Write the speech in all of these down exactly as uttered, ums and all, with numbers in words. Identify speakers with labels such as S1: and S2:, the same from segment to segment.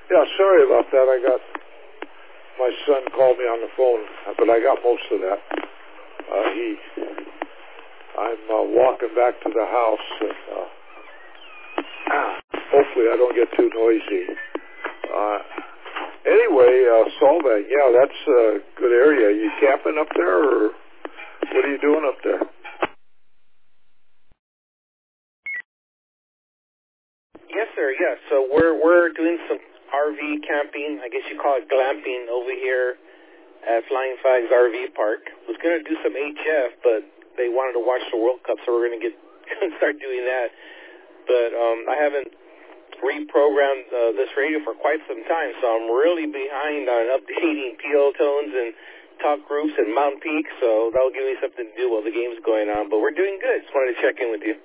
S1: Yeah, sorry about that. I got my son called me on the phone, but I got most of that. Uh, he, I'm uh, walking back to the house, and uh, hopefully I don't get too noisy. Uh, anyway, uh, Solvang, yeah, that's a good area. You camping up there, or what are you doing up there?
S2: Yes, sir. Yeah. So we're we're doing some R V camping. I guess you call it glamping over here at Flying Flags R V Park. Was going to do some H F, but they wanted to watch the World Cup, so we're going to get start doing that. But um, I haven't reprogrammed uh, this radio for quite some time, so I'm really behind on updating P L tones and talk groups and Mountain Peak. So that'll give me something to do while the game's going on. But we're doing good. Just wanted to check in with you.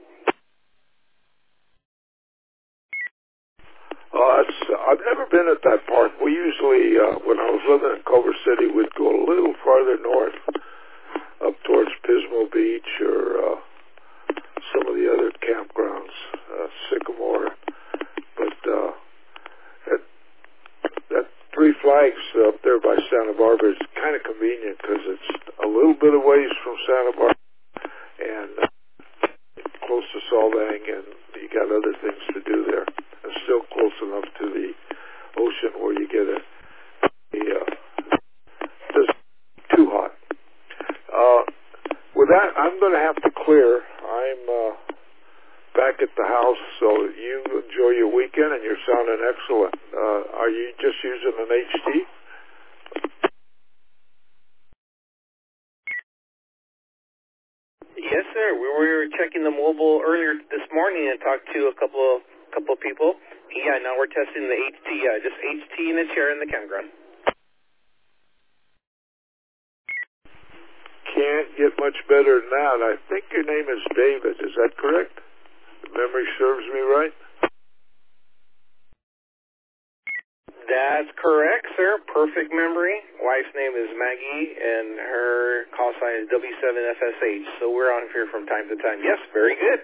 S1: Uh, it's, I've never been at that park. We usually, uh, when I was living in Culver City, we'd go a little farther north, up towards Pismo Beach or uh, some of the other campgrounds, uh, Sycamore. But uh, that, that Three Flags up there by Santa Barbara is kind of convenient because it's a little bit of ways from Santa Barbara and uh, close to Solvang, and you got other things to do there. It's still close enough to the ocean where you get a, a uh, it's too hot. Uh, with that, I'm going to have to clear. I'm uh, back at the house, so you enjoy your weekend, and you're sounding excellent. Uh, are you just using an H D?
S2: Yes, sir. We were checking the mobile earlier this morning and talked to a couple of couple of people. Yeah, now we're testing the H T. Uh, just H T in a chair in the campground.
S1: Can't get much better than that. I think your name is David. Is that correct? If memory serves me right.
S2: That's correct, sir. Perfect memory. Wife's name is Maggie, and her call sign is W seven F S H. So we're on here from time to time. Yes, very good.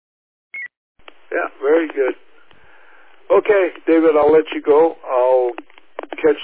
S1: Yeah, very good. Okay, David, I'll let you go. I'll